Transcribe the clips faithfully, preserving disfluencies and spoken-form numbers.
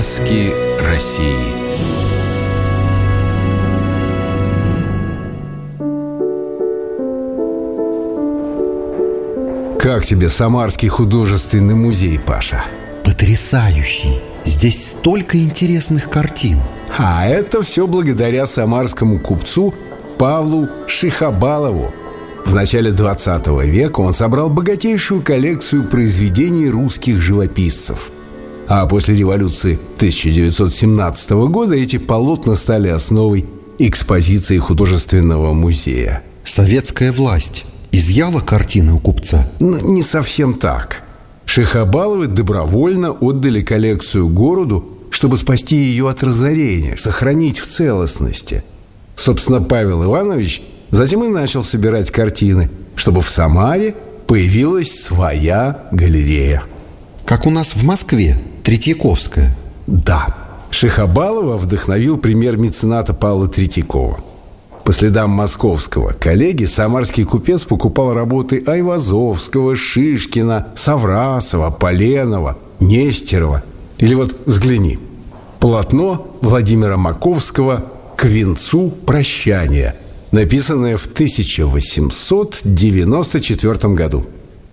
Краски России. Как тебе Самарский художественный музей, Паша? Потрясающий! Здесь столько интересных картин. А это все благодаря самарскому купцу Павлу Шихабалову. В начале двадцатого века он собрал богатейшую коллекцию произведений русских живописцев. А после революции тысяча девятьсот семнадцатого года эти полотна стали основой экспозиции художественного музея. Советская власть изъяла картины у купца? Ну, не совсем так. Шихабаловы добровольно отдали коллекцию городу, чтобы спасти ее от разорения, сохранить в целостности. Собственно, Павел Иванович затем и начал собирать картины, чтобы в Самаре появилась своя галерея. Как у нас в Москве, Третьяковская. Да, Шихабалова вдохновил пример мецената Павла Третьякова. По следам московского коллеги самарский купец покупал работы Айвазовского, Шишкина, Саврасова, Поленова, Нестерова. Или вот взгляни. Полотно Владимира Маковского «К венцу прощания», написанное в тысяча восемьсот девяносто четвёртом году.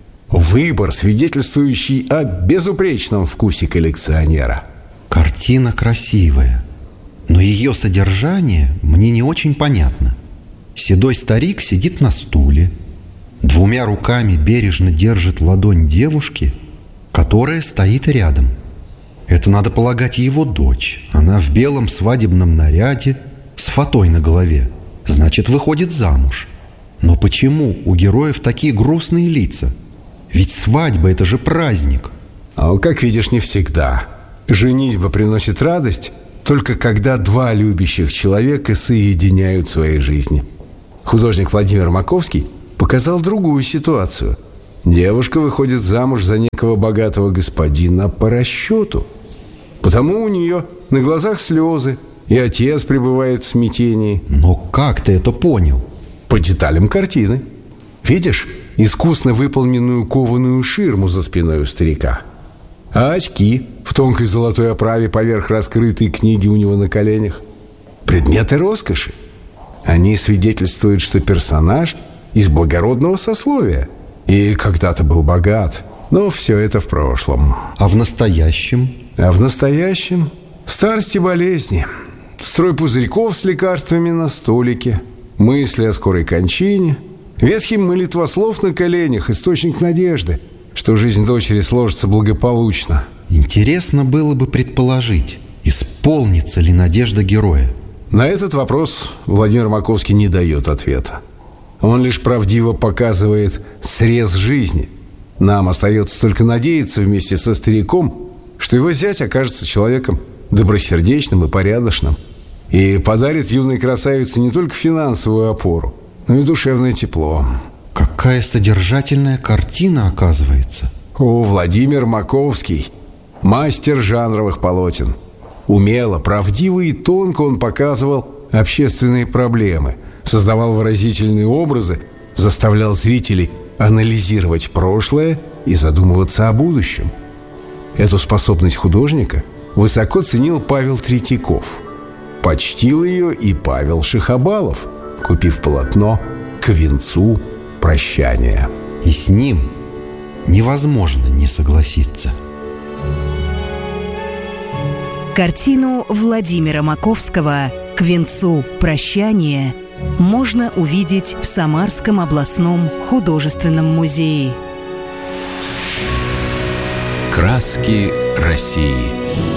Выбор, свидетельствующий о безупречном вкусе коллекционера. Картина красивая, но ее содержание мне не очень понятно. Седой старик сидит на стуле, двумя руками бережно держит ладонь девушки, которая стоит рядом. Это, надо полагать, его дочь. Она в белом свадебном наряде с фатой на голове. Значит, выходит замуж. Но почему у героев такие грустные лица? Ведь свадьба – это же праздник. А как видишь, не всегда. Женитьба приносит радость только когда два любящих человека соединяют свои жизни. Художник Владимир Маковский показал другую ситуацию. Девушка выходит замуж за некого богатого господина по расчету. Потому у нее на глазах слезы, и отец пребывает в смятении. Но как ты это понял? По деталям картины. Видишь искусно выполненную кованую ширму за спиной у старика? А очки в тонкой золотой оправе поверх раскрытой книги у него на коленях? Предметы роскоши. Они свидетельствуют, что персонаж из благородного сословия и когда-то был богат. Но все это в прошлом. А в настоящем? А в настоящем старость и болезни, строй пузырьков с лекарствами на столике, мысли о скорой кончине, ветхий молитвослов на коленях, источник надежды, что жизнь дочери сложится благополучно. Интересно было бы предположить, исполнится ли надежда героя. На этот вопрос Владимир Маковский не дает ответа. Он лишь правдиво показывает срез жизни. Нам остается только надеяться вместе со стариком, что его зять окажется человеком добросердечным и порядочным и подарит юной красавице не только финансовую опору, но и душевное тепло. Какая содержательная картина, оказывается. О, Владимир Маковский, мастер жанровых полотен. Умело, правдиво и тонко он показывал общественные проблемы, создавал выразительные образы, заставлял зрителей анализировать прошлое и задумываться о будущем. Эту способность художника высоко ценил Павел Третьяков. Почтил ее и Павел Шихабалов, купив полотно «К венцу прощания». И с ним невозможно не согласиться. Картину Владимира Маковского «К венцу прощания» можно увидеть в Самарском областном художественном музее. Краски России.